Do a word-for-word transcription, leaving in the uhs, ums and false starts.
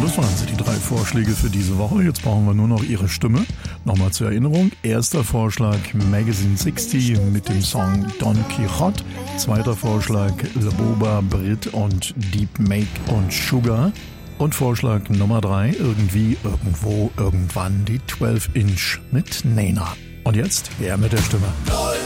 Das waren sie, die drei Vorschläge für diese Woche. Jetzt brauchen wir nur noch Ihre Stimme. Nochmal zur Erinnerung. Erster Vorschlag Magazine sechzig mit dem Song Don Quixote. Zweiter Vorschlag La Boba, Brit und Deep Make und Sugar. Und Vorschlag Nummer drei, irgendwie, irgendwo, irgendwann die zwölf Inch mit Nena. Und jetzt, wer mit der Stimme?